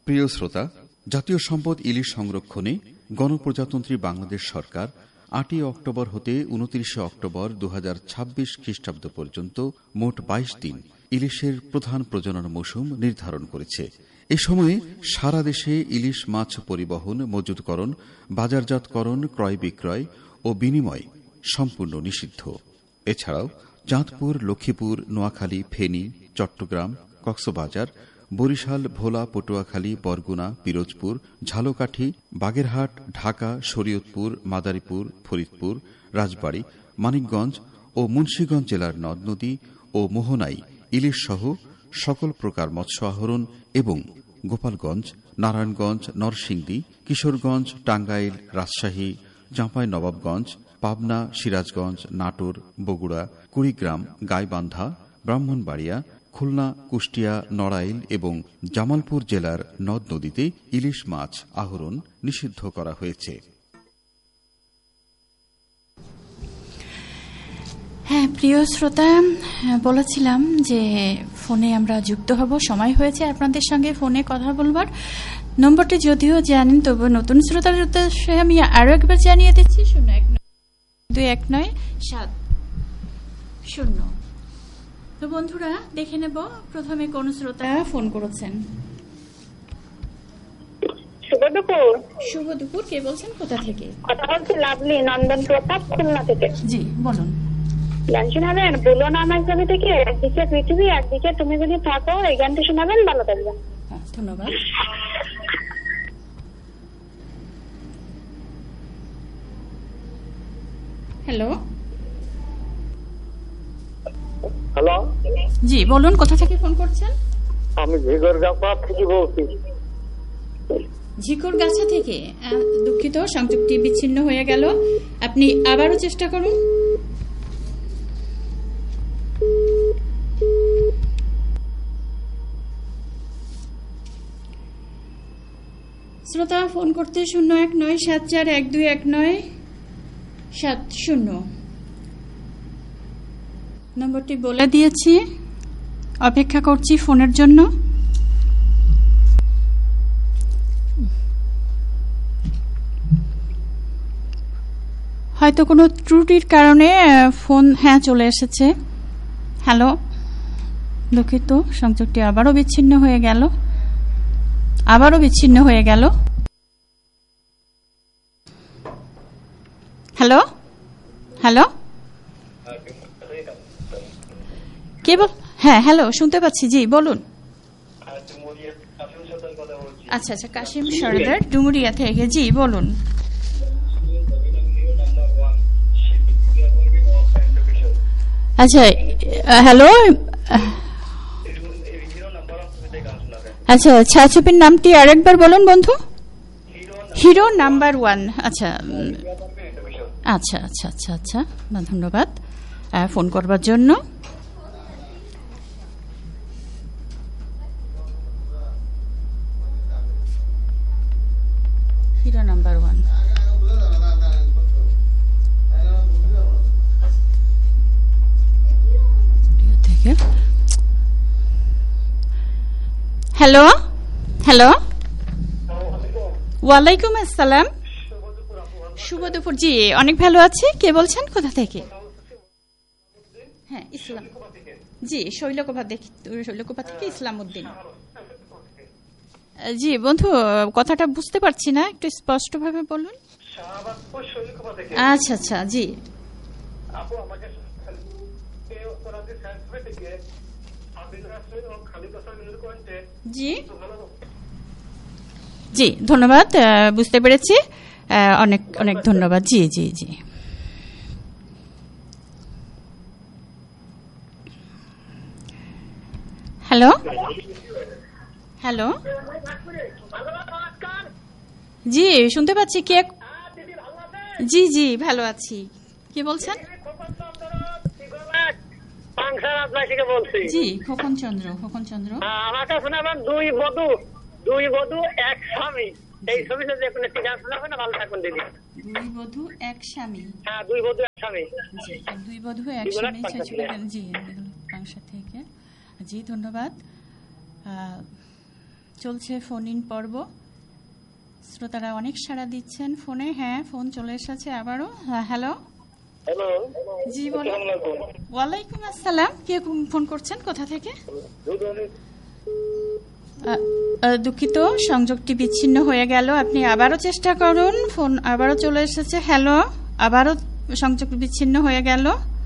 প্রিয় শ্রোতা, জাতীয় সম্পদ ইলিশ সংরক্ষণে গণপ্রজাতন্ত্রী বাংলাদেশ সরকার 8 অক্টোবর হতে 29 অক্টোবর 2026 খ্রিস্টাব্দ পর্যন্ত মোট 22 দিন ইলিশের প্রধান প্রজনন মৌসুম নির্ধারণ করেছে। এ সময়ে সারা দেশে ইলিশ মাছ পরিবহন, মজুতকরণ, বাজারজাতকরণ, ক্রয় বিক্রয় ও বিনিময় সম্পূর্ণ নিষিদ্ধ। এছাড়াও চাঁদপুর, লক্ষ্মীপুর, নোয়াখালী, ফেনী, চট্টগ্রাম, কক্সবাজার, বরিশাল, ভোলা, পটুয়াখালী, বরগুনা, পিরোজপুর, ঝালকাঠি, বাগেরহাট, ঢাকা, শরীয়তপুর, মাদারীপুর, ফরিদপুর, রাজবাড়ী, মানিকগঞ্জ ও মুন্সিগঞ্জ জেলার নদ নদী ও মোহনায় ইলিশ সহ সকল প্রকার মৎস্য আহরণ এবং গোপালগঞ্জ, নারায়ণগঞ্জ, নরসিংদী, কিশোরগঞ্জ, টাঙ্গাইল, রাজশাহী, চাঁপাইনবাবগঞ্জ, পাবনা, সিরাজগঞ্জ, নাটোর, বগুড়া, কুড়িগ্রাম, গাইবান্ধা, ব্রাহ্মণবাড়িয়া, খুলনা, কুষ্টিয়া, নড়াইল এবং জামালপুর জেলার নদ নদীতে ইলিশ মাছ আহরণ নিষিদ্ধ করা হয়েছে। হ্যাঁ, প্রিয় শ্রোতা, বলেছিলাম যে ফোনে আমরা যুক্ত হব, সময় হয়েছে আপনাদের সঙ্গে ফোনে কথা বলবার। নম্বরটি যদিও জানেন, তবু নতুন শ্রোতার উদ্দেশ্যে আমি আরো একবার জানিয়ে দিচ্ছি। 01921970। তো বন্ধুরা, দেখে নেব প্রথমে কোন শ্রোতা ফোন করেছেন। শুভ দুপুর। শুভ দুপুর, কে বলছেন, কোথা থেকে? কথা বলছি লাভলি, নন্দন প্রতাপ, খুলনা থেকে। জি বলুন। গান শোনাবেন? বলো না আমার ছবি থেকে একদিকে পৃথিবী একদিকে তুমি যদি থাকো, এই গানটি শোনাবেন, ভালো থাকবেন। ধন্যবাদ। হ্যালো হ্যালো, জি বলুন, কোথা থেকে ফোন করছেন? আমি ঝিকরগাছা থেকে বলছি। ঝিকরগাছা থেকে? দুঃখিত, সংযোগটি বিচ্ছিন্ন হয়ে গেল, আপনি আবারও চেষ্টা করুন। শ্রোতা ফোন করতে 019741219770 নম্বরটি বলে দিয়েছি, অপেক্ষা করছি ফোনের জন্য। হয়তো কোনো ত্রুটির কারণে ফোন চলে এসেছে। হ্যালো, দুঃখিত, সংযোগটি আবারও বিচ্ছিন্ন হয়ে গেল। হ্যালো হ্যালো, কে বল? হ্যাঁ, হ্যালো, শুনতে পাচ্ছি, জি বলুন। আচ্ছা, কাশিম সরদার, ডুমুরিয়া থেকে, জি বলুন। আচ্ছা, হ্যালো, আচ্ছা, ছায়াছবির নামটি আরেকবার বলুন বন্ধু। Hero number 1। আচ্ছা আচ্ছা আচ্ছা আচ্ছা আচ্ছা, ধন্যবাদ ফোন করবার জন্য। হিরো নাম্বার 1 থেকে। হ্যালো হ্যালো, ওয়ালাইকুম আসসালাম। শুভ দুপুর। জি, অনেক ভালো আছি। কে বলছেন, কোথা থেকে? হ্যাঁ, ইসলাম। জি, শৈলকুপা থেকে ইসলাম উদ্দিন। জি বন্ধু, কথাটা বুঝতে পারছি না, একটু স্পষ্ট ভাবে বলুন। আচ্ছা আচ্ছা, জি জি জি, ধন্যবাদ, বুঝতে পেরেছি, অনেক অনেক ধন্যবাদ। জি জি জি। হ্যালো হ্যালো, জি শুনতে পাচ্ছি। কে? জি জি, ভালো আছি। কে বলছেন? জি, খোকন চন্দ্র। আমার কাছে শোনাবেন দুই বধূ এক স্বামী, এই ছবিটা যে কোনো গান শোনাবেন, ভালো থাকুন দিদি। দুই বধূ এক স্বামী। হ্যাঁ, দুই বধূ এক স্বামী। জি, দুই বধূ এক স্বামী, জি, পাংশা থেকে। জি, ধন্যবাদ। চলছে ফোন ইন পর্ব। শ্রোতারা অনেক সাড়া দিচ্ছেন ফোনে। হ্যাঁ, ফোন চলে এসেছে আবারও। হ্যালো, হ্যালো, জি বলুন। ওয়ালাইকুম আসসালাম। কে ফোন করছেন, কোথা থেকে? দুঃখিত, সংযোগটি বিচ্ছিন্ন হয়ে গেল। আপনি আবারও চেষ্টা করুন। ফোন আবারও চলে এসেছে। হ্যালো, আবারও সংযোগ বিচ্ছিন্ন হয়ে গেল।